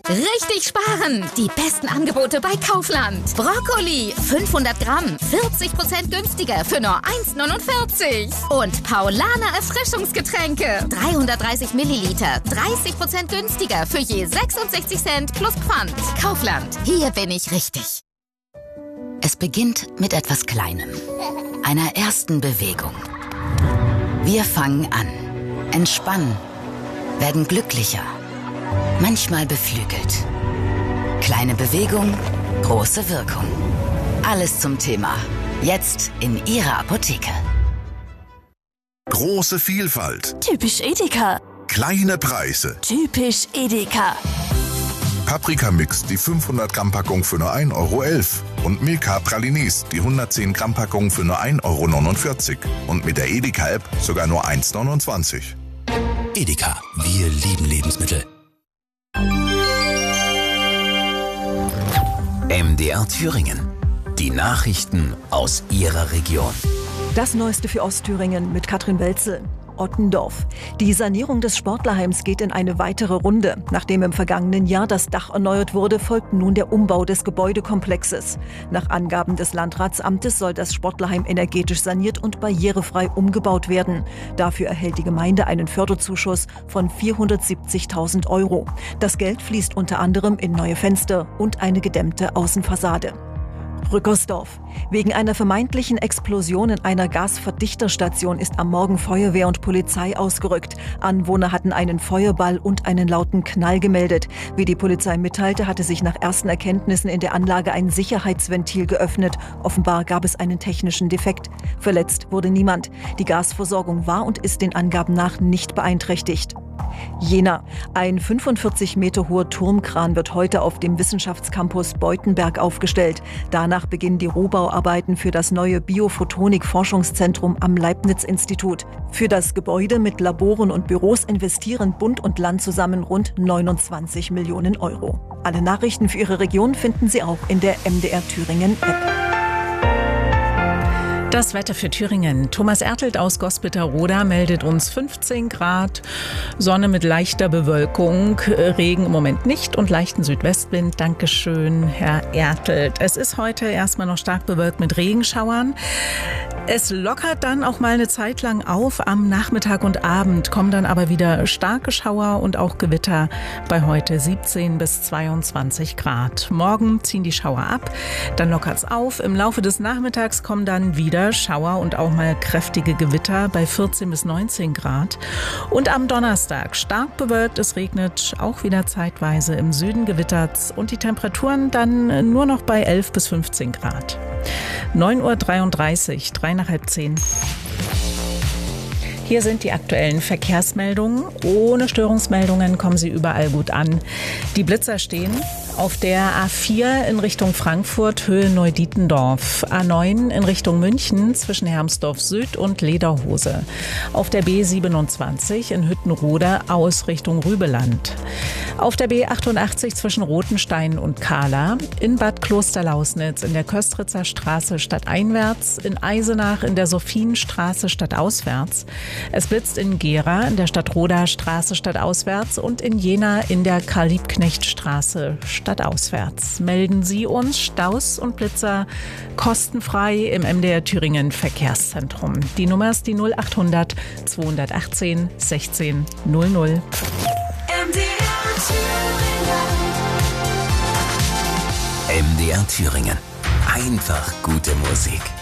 Richtig sparen! Die besten Angebote bei Kaufland. Brokkoli, 500 Gramm, 40% günstiger für nur 1,49. Und Paulaner Erfrischungsgetränke, 330 Milliliter, 30% günstiger für je 66 Cent plus Pfand. Kaufland, hier bin ich richtig. Es beginnt mit etwas Kleinem, einer ersten Bewegung. Wir fangen an, entspannen, werden glücklicher, manchmal beflügelt. Kleine Bewegung, große Wirkung. Alles zum Thema. Jetzt in Ihrer Apotheke. Große Vielfalt. Typisch Edeka. Kleine Preise. Typisch Edeka. Paprikamix, die 500 Gramm Packung für nur 1,11 € und Milka Pralines, die 110 Gramm Packung für nur 1,49 € und mit der Edeka-App sogar nur 1,29 €. Edeka, wir lieben Lebensmittel. MDR Thüringen. Die Nachrichten aus Ihrer Region. Das Neueste für Ostthüringen mit Katrin Welzel. Ottendorf. Die Sanierung des Sportlerheims geht in eine weitere Runde. Nachdem im vergangenen Jahr das Dach erneuert wurde, folgt nun der Umbau des Gebäudekomplexes. Nach Angaben des Landratsamtes soll das Sportlerheim energetisch saniert und barrierefrei umgebaut werden. Dafür erhält die Gemeinde einen Förderzuschuss von 470.000 €. Das Geld fließt unter anderem in neue Fenster und eine gedämmte Außenfassade. Rückersdorf. Wegen einer vermeintlichen Explosion in einer Gasverdichterstation ist am Morgen Feuerwehr und Polizei ausgerückt. Anwohner hatten einen Feuerball und einen lauten Knall gemeldet. Wie die Polizei mitteilte, hatte sich nach ersten Erkenntnissen in der Anlage ein Sicherheitsventil geöffnet. Offenbar gab es einen technischen Defekt. Verletzt wurde niemand. Die Gasversorgung war und ist den Angaben nach nicht beeinträchtigt. Jena. Ein 45 Meter hoher Turmkran wird heute auf dem Wissenschaftscampus Beutenberg aufgestellt. Danach beginnen die Rohbauarbeiten für das neue Biophotonik-Forschungszentrum am Leibniz-Institut. Für das Gebäude mit Laboren und Büros investieren Bund und Land zusammen rund 29 Millionen €. Alle Nachrichten für Ihre Region finden Sie auch in der MDR Thüringen App. Das Wetter für Thüringen. Thomas Ertelt aus Gospitterroda meldet uns 15 Grad, Sonne mit leichter Bewölkung, Regen im Moment nicht und leichten Südwestwind. Dankeschön, Herr Ertelt. Es ist heute erstmal noch stark bewölkt mit Regenschauern. Es lockert dann auch mal eine Zeit lang auf. Am Nachmittag und Abend kommen dann aber wieder starke Schauer und auch Gewitter bei heute 17 bis 22 Grad. Morgen ziehen die Schauer ab, dann lockert's auf. Im Laufe des Nachmittags kommen dann wieder Schauer und auch mal kräftige Gewitter bei 14 bis 19 Grad. Und am Donnerstag stark bewölkt, es regnet auch wieder zeitweise. Im Süden gewittert's und die Temperaturen dann nur noch bei 11 bis 15 Grad. 9:33 Uhr, 3 nach halb 10. Hier sind die aktuellen Verkehrsmeldungen. Ohne Störungsmeldungen kommen sie überall gut an. Die Blitzer stehen auf der A4 in Richtung Frankfurt, Höhe Neudietendorf. A9 in Richtung München zwischen Hermsdorf Süd und Lederhose. Auf der B27 in Hüttenrode aus Richtung Rübeland. Auf der B88 zwischen Rothenstein und Kahla. In Bad Klosterlausnitz in der Köstritzer Straße stadteinwärts. In Eisenach in der Sophienstraße stadtauswärts. Es blitzt in Gera in der Stadtroder Straße stadtauswärts und in Jena in der Karl-Liebknecht-Straße stadtauswärts. Melden Sie uns Staus und Blitzer kostenfrei im MDR Thüringen Verkehrszentrum. Die Nummer ist die 0800 218 16 00. MDR Thüringen. Einfach gute Musik.